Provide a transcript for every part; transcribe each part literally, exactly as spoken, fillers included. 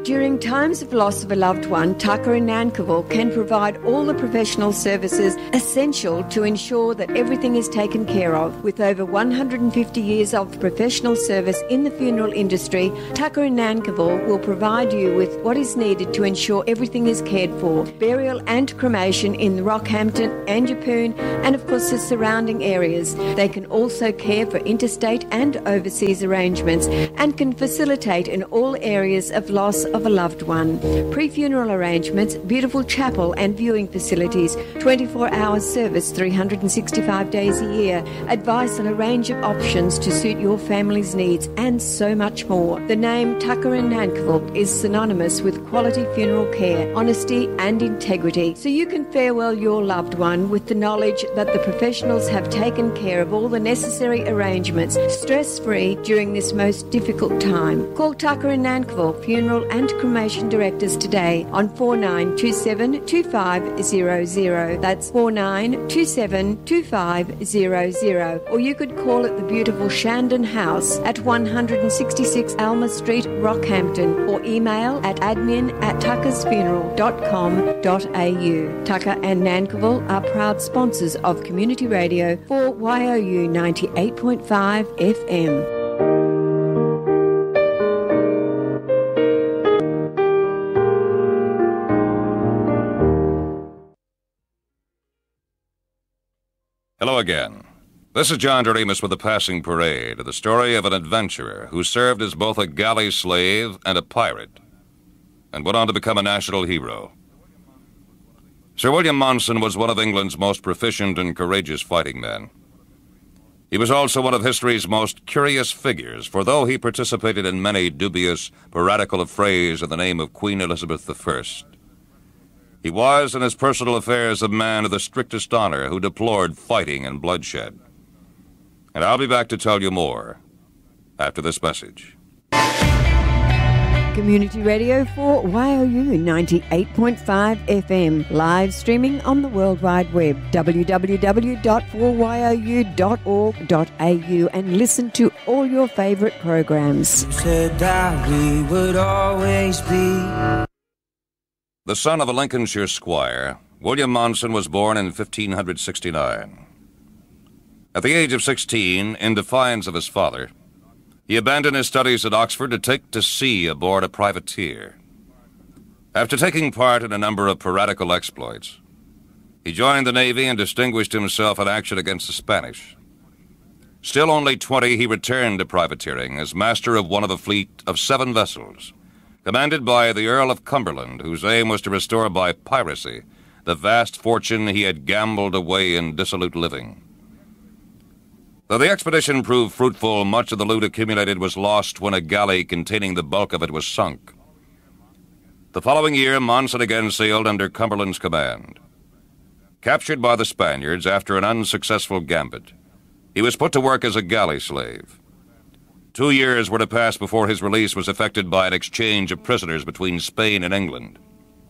During times of loss of a loved one, Tucker in Nankivell can provide all the professional services essential to ensure that everything is taken care of. With over one hundred fifty years of professional service in the funeral industry, Tucker in Nankivell will provide you with what is needed to ensure everything is cared for. Burial and cremation in Rockhampton, Anjapoon, and of course the surrounding areas. They can also care for interstate and overseas arrangements and can facilitate in all areas of loss of a loved one. Pre-funeral arrangements, beautiful chapel and viewing facilities, twenty-four hour service three hundred sixty-five days a year, advice on a range of options to suit your family's needs, and so much more. The name Tucker in Nankivell is synonymous with quality funeral care, honesty and integrity, so you can farewell your loved one with the knowledge that the professionals have taken care of all the necessary arrangements stress-free during this most difficult time. Call Tucker in Nankivell Funeral and Cremation Directors today on four nine two seven two five zero zero. That's four nine two seven two five zero zero. Or you could call at the beautiful Shandon House at one sixty-six Alma Street, Rockhampton, or email at admin at tuckersfuneral dot com dot a u. Tucker and Nankivell are proud sponsors of Community Radio for Y O U ninety-eight point five F M. Hello again. This is John Doremus with The Passing Parade, the story of an adventurer who served as both a galley slave and a pirate, and went on to become a national hero. Sir William Monson was one of England's most proficient and courageous fighting men. He was also one of history's most curious figures, for though he participated in many dubious, piratical affrays in the name of Queen Elizabeth the First, he was, in his personal affairs, a man of the strictest honor who deplored fighting and bloodshed. And I'll be back to tell you more after this message. Community Radio for Y O U ninety-eight point five F M, live streaming on the World Wide Web, w w w dot four y o u dot org dot a u, and listen to all your favourite programs. You said that we would always be. The son of a Lincolnshire squire, William Monson was born in fifteen sixty-nine. At the age of sixteen, in defiance of his father, he abandoned his studies at Oxford to take to sea aboard a privateer. After taking part in a number of piratical exploits, he joined the Navy and distinguished himself in action against the Spanish. Still only twenty, he returned to privateering as master of one of a fleet of seven vessels, commanded by the Earl of Cumberland, whose aim was to restore by piracy the vast fortune he had gambled away in dissolute living. Though the expedition proved fruitful, much of the loot accumulated was lost when a galley containing the bulk of it was sunk. The following year, Monson again sailed under Cumberland's command. Captured by the Spaniards after an unsuccessful gambit, he was put to work as a galley slave. Two years were to pass before his release was effected by an exchange of prisoners between Spain and England.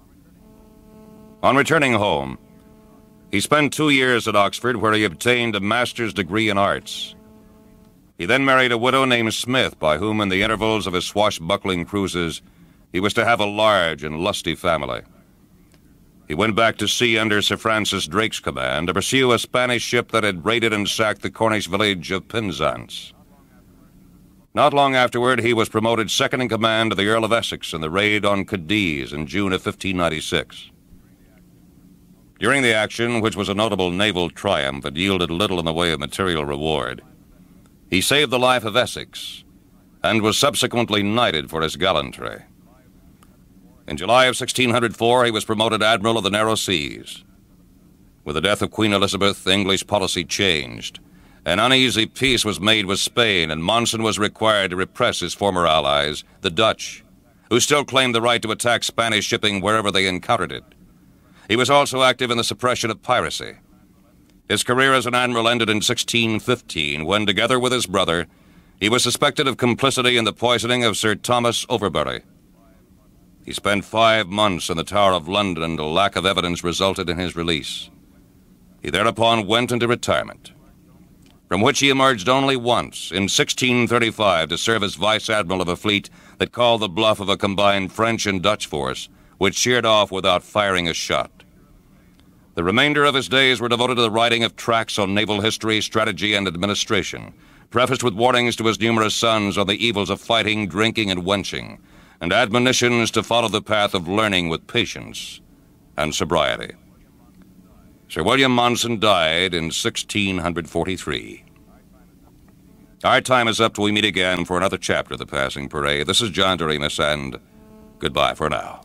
On returning home, he spent two years at Oxford, where he obtained a master's degree in arts. He then married a widow named Smith, by whom, in the intervals of his swashbuckling cruises, he was to have a large and lusty family. He went back to sea under Sir Francis Drake's command to pursue a Spanish ship that had raided and sacked the Cornish village of Penzance. Not long afterward, he was promoted second in command to the Earl of Essex in the raid on Cadiz in June of fifteen ninety-six. During the action, which was a notable naval triumph and yielded little in the way of material reward, he saved the life of Essex and was subsequently knighted for his gallantry. In July of sixteen oh four, he was promoted Admiral of the Narrow Seas. With the death of Queen Elizabeth, English policy changed. An uneasy peace was made with Spain, and Monson was required to repress his former allies, the Dutch, who still claimed the right to attack Spanish shipping wherever they encountered it. He was also active in the suppression of piracy. His career as an admiral ended in sixteen fifteen, when, together with his brother, he was suspected of complicity in the poisoning of Sir Thomas Overbury. He spent five months in the Tower of London, and a lack of evidence resulted in his release. He thereupon went into retirement, from which he emerged only once, in sixteen thirty-five, to serve as vice admiral of a fleet that called the bluff of a combined French and Dutch force, which sheered off without firing a shot. The remainder of his days were devoted to the writing of tracts on naval history, strategy, and administration, prefaced with warnings to his numerous sons on the evils of fighting, drinking, and wenching, and admonitions to follow the path of learning with patience and sobriety. Sir William Monson died in sixteen forty-three. Our time is up till we meet again for another chapter of The Passing Parade. This is John Doremus, and goodbye for now.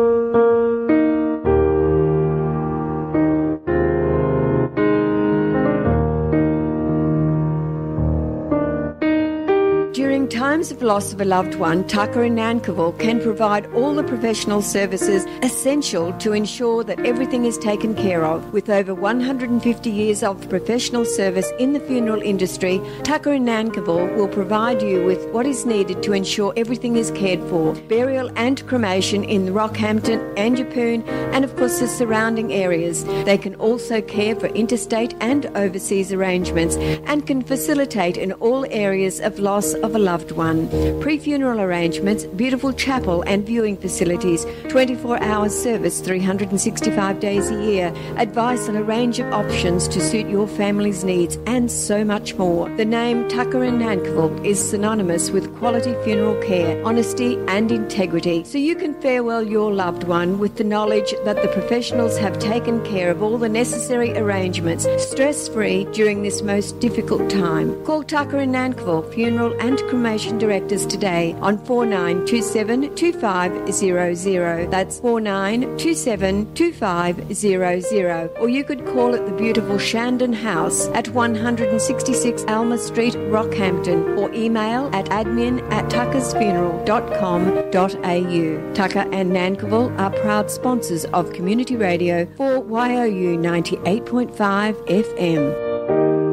During times of loss of a loved one, Tucker and Nankerville can provide all the professional services essential to ensure that everything is taken care of. With over one hundred fifty years of professional service in the funeral industry, Tucker and Nankerville will provide you with what is needed to ensure everything is cared for. Burial and cremation in Rockhampton and Yeppoon, and of course the surrounding areas. They can also care for interstate and overseas arrangements and can facilitate in all areas of loss of a loved one. Pre-funeral arrangements, beautiful chapel and viewing facilities, twenty-four hour service three hundred sixty-five days a year, advice on a range of options to suit your family's needs, and so much more. The name Tucker and Nankerville is synonymous with quality funeral care, honesty and integrity, so you can farewell your loved one with the knowledge that the professionals have taken care of all the necessary arrangements, stress-free during this most difficult time. Call Tucker and Nankerville Funeral and Cremation Directors today on four nine two seven two five zero zero. That's four nine two seven two five zero zero. Or you could call at the beautiful Shandon House at one sixty-six Alma Street, Rockhampton, or email at admin at tuckersfuneral dot com dot a u. Tucker and Nankerville are proud sponsors of Community Radio for Y O U ninety-eight point five F M.